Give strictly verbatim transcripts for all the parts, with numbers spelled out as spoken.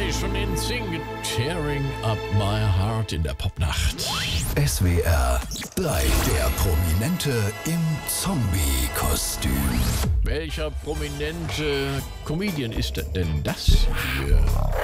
Generation in Sing, Tearing Up My Heart in der Popnacht. S W R drei, der Prominente im Zombie-Kostüm. Welcher prominente Comedian ist denn das hier?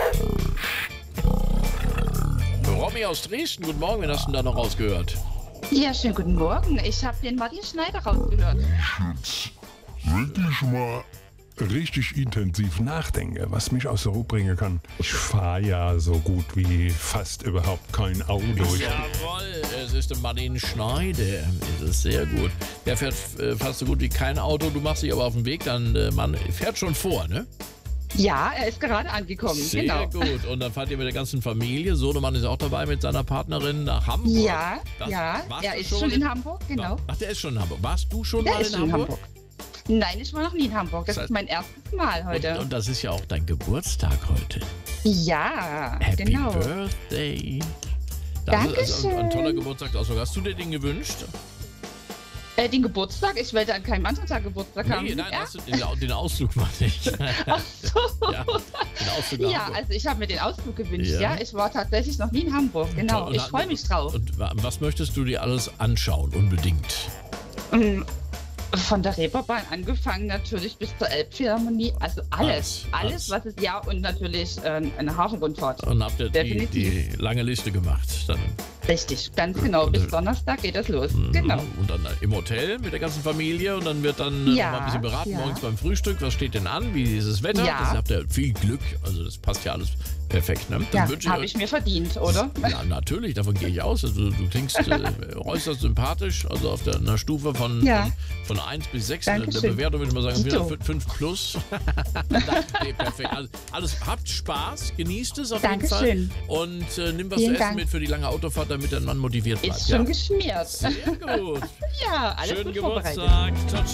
Romy aus Dresden, guten Morgen, wen hast du denn da noch rausgehört? Ja, schönen guten Morgen. Ich habe den Martin Schneider rausgehört. Jetzt wirklich mal richtig intensiv nachdenke, was mich aus der Ruhe bringen kann. Ich fahre ja so gut wie fast überhaupt kein Auto. Ich Jawohl, es ist der Martin Schneider. Es ist sehr gut. Der fährt äh, fast so gut wie kein Auto. Du machst dich aber auf den Weg, dann äh, man fährt schon vor, ne? Ja, er ist gerade angekommen. Sehr genau. gut. Und dann fahrt ihr mit der ganzen Familie. Sohnemann ist auch dabei mit seiner Partnerin nach Hamburg. Ja, Das- ja, warst er du ist schon schon in- in Hamburg, genau. Ach, der ist schon in Hamburg. Warst du schon Der mal ist in schon in Hamburg? Hamburg. Nein, ich war noch nie in Hamburg. Das Das- ist mein erstes Mal heute. Und, und das ist ja auch dein Geburtstag heute. ja, Happy genau. Birthday. Das ist also ein, ein toller Geburtstagsausflug. Hast du dir den gewünscht? Äh, den Geburtstag? Ich wollte an keinem anderen Tag Geburtstag haben. Nee, nein, ja? hast du den, den Ausflug mal nicht. Ach so. Ja, den Ausflug nach Ja, Hamburg. also ich habe mir den Ausflug gewünscht. Ja. Ja, ich war tatsächlich noch nie in Hamburg. Genau, Und- ich freue mich drauf. Und wa- was möchtest du dir alles anschauen, unbedingt? Ähm, Von der Reeperbahn angefangen natürlich bis zur Elbphilharmonie. Also alles. Alles, Alles, alles. was es ja und natürlich ähm, eine Hafenrundfahrt. Und habt ihr die, Definitiv. die lange Liste gemacht? Dann, Richtig, ganz genau. Und, Bis äh, Donnerstag geht das los. Genau. Und dann im Hotel mit der ganzen Familie und dann wird dann äh, Ja, noch mal ein bisschen beraten ja. morgens beim Frühstück. Was steht denn an? Wie ist das Wetter? Ja. Das habt ihr viel Glück. Also das passt ja alles perfekt. Ne? Dann Ja, wünsche habe euch- ich mir verdient, oder? Ja, natürlich, davon gehe ich aus. Also, du klingst äh, äußerst sympathisch, also auf der, einer Stufe von, Ja. von, von eins bis sechs. Eine Dankeschön. Bewertung würde ich mal sagen, Dito. wieder fünf plus. Nee, perfekt. Also, alles, habt Spaß, genießt es auf Dankeschön. jeden Fall. Und äh, nimm was Vielen zu essen Dank. mit für die lange Autofahrt, damit der Mann motiviert bleibt. Ist schon ja? geschmiert. Sehr gut. Ja, alles Schönen gut vorbereitet. Geburtstag. Ciao,